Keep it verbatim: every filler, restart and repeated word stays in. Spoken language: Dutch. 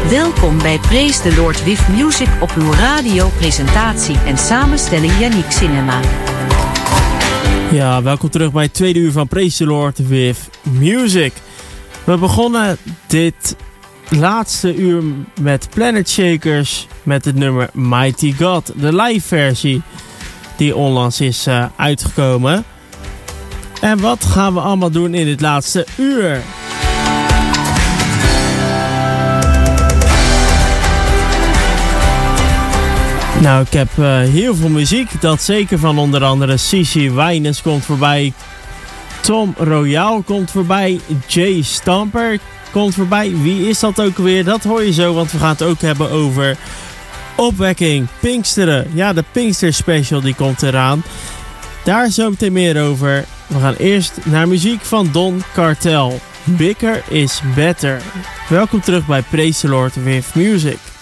Welkom bij Praise the Lord with Music op uw radio, presentatie en samenstelling Yannick Cinema. Ja, welkom terug bij het tweede uur van Praise the Lord with Music. We begonnen dit laatste uur met Planet Shakers met het nummer Mighty God, de live versie die onlangs is uh, uitgekomen. En wat gaan we allemaal doen in dit laatste uur? Nou, ik heb uh, heel veel muziek, dat zeker van onder andere Cici Wijnens komt voorbij, Tom Royal komt voorbij, Jay Stamper komt voorbij. Wie is dat ook weer? Dat hoor je zo, want we gaan het ook hebben over opwekking, Pinksteren. Ja, de Pinkster Special die komt eraan. Daar zo meteen meer over. We gaan eerst naar muziek van Don Cartel. Bigger is better. Welkom terug bij Praise the Lord with Music.